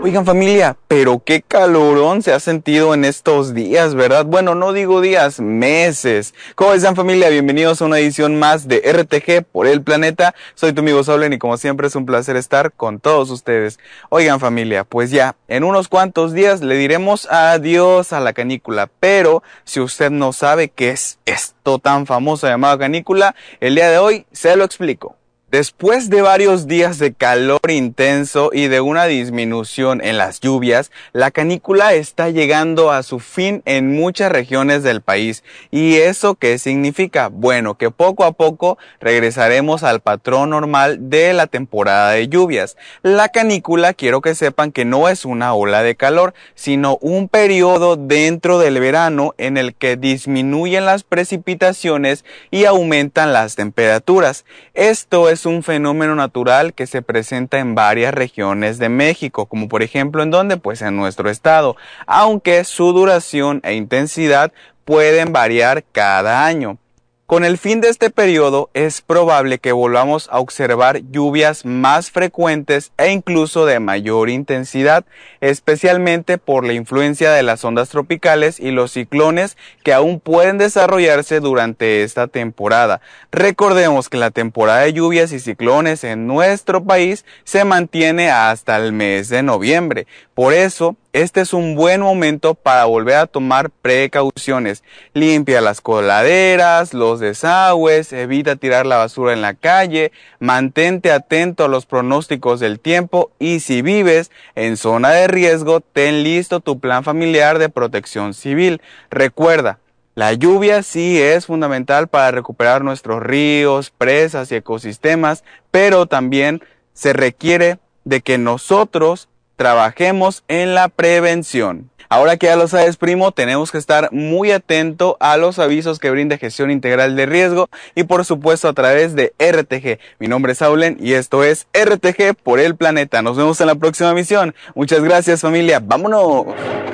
Oigan familia, pero qué calorón se ha sentido en estos días, ¿verdad? Bueno, no digo días, meses. ¿Cómo están familia? Bienvenidos a una edición más de RTG por el planeta. Soy tu amigo Saulen y como siempre es un placer estar con todos ustedes. Oigan familia, pues ya, en unos cuantos días le diremos adiós a la canícula. Pero si usted no sabe qué es esto tan famoso llamado canícula, el día de hoy se lo explico. Después de varios días de calor intenso y de una disminución en las lluvias, la canícula está llegando a su fin en muchas regiones del país. ¿Y eso qué significa? Bueno, que poco a poco regresaremos al patrón normal de la temporada de lluvias. La canícula, quiero que sepan que no es una ola de calor, sino un periodo dentro del verano en el que disminuyen las precipitaciones y aumentan las temperaturas. Esto es un fenómeno natural que se presenta en varias regiones de México, como por ejemplo en donde, pues en nuestro estado, aunque su duración e intensidad pueden variar cada año. Con el fin de este periodo es probable que volvamos a observar lluvias más frecuentes e incluso de mayor intensidad, especialmente por la influencia de las ondas tropicales y los ciclones que aún pueden desarrollarse durante esta temporada. Recordemos que la temporada de lluvias y ciclones en nuestro país se mantiene hasta el mes de noviembre. Por eso, este es un buen momento para volver a tomar precauciones. Limpia las coladeras, los desagües, evita tirar la basura en la calle, mantente atento a los pronósticos del tiempo y si vives en zona de riesgo, ten listo tu plan familiar de protección civil. Recuerda, la lluvia sí es fundamental para recuperar nuestros ríos, presas y ecosistemas, pero también se requiere de que nosotros trabajemos en la prevención. Ahora que ya lo sabes, primo, tenemos que estar muy atento a los avisos que brinda Gestión Integral de Riesgo y por supuesto a través de RTG. Mi nombre es Saulen y esto es RTG por el planeta. Nos vemos en la próxima misión. Muchas gracias familia. ¡Vámonos!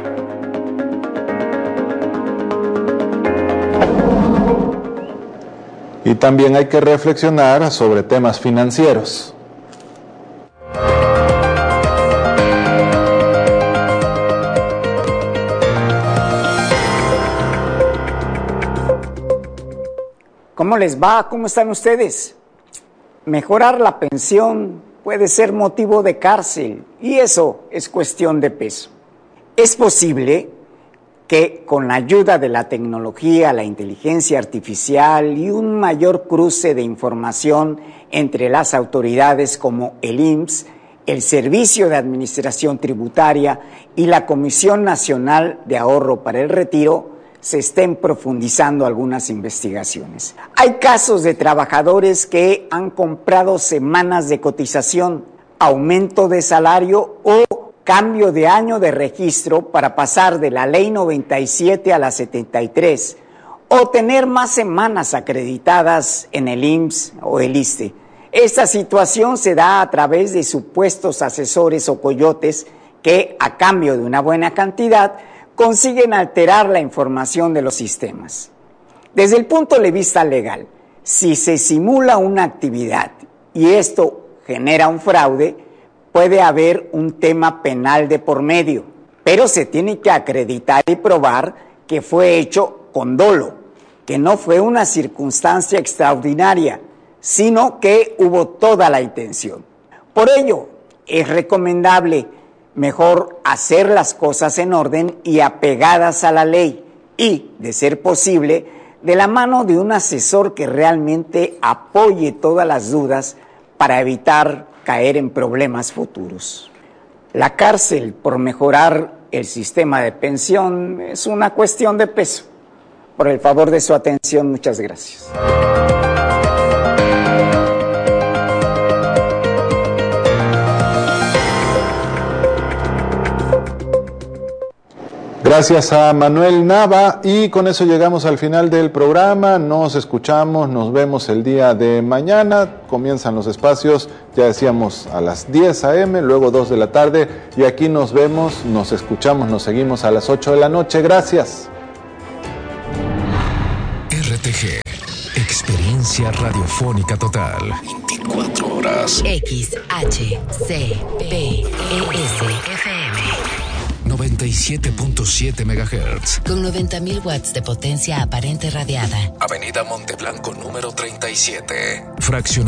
Y también hay que reflexionar sobre temas financieros. ¿Cómo les va? ¿Cómo están ustedes? Mejorar la pensión puede ser motivo de cárcel y eso es cuestión de peso. Es posible que con la ayuda de la tecnología, la inteligencia artificial y un mayor cruce de información entre las autoridades como el IMSS, el Servicio de Administración Tributaria y la Comisión Nacional de Ahorro para el Retiro, se estén profundizando algunas investigaciones. Hay casos de trabajadores que han comprado semanas de cotización, aumento de salario o cambio de año de registro para pasar de la Ley 97 a la 73 o tener más semanas acreditadas en el IMSS o el ISSSTE. Esta situación se da a través de supuestos asesores o coyotes que, a cambio de una buena cantidad, consiguen alterar la información de los sistemas. Desde el punto de vista legal, si se simula una actividad y esto genera un fraude, puede haber un tema penal de por medio, pero se tiene que acreditar y probar que fue hecho con dolo, que no fue una circunstancia extraordinaria, sino que hubo toda la intención. Por ello, es recomendable mejor hacer las cosas en orden y apegadas a la ley y, de ser posible, de la mano de un asesor que realmente apoye todas las dudas para evitar caer en problemas futuros. La cárcel por mejorar el sistema de pensión es una cuestión de peso. Por el favor de su atención, muchas gracias. Gracias a Manuel Nava y con eso llegamos al final del programa. Nos escuchamos, nos vemos el día de mañana. Comienzan los espacios, ya decíamos, a las 10 a.m., luego 2 de la tarde y aquí nos vemos, nos escuchamos, nos seguimos a las 8 de la noche. Gracias. RTG, experiencia radiofónica total. 24 horas. XHCPES FM. 97.7 MHz. Con 90.000 watts de potencia aparente radiada. Avenida Monteblanco número 37. Fraccionamiento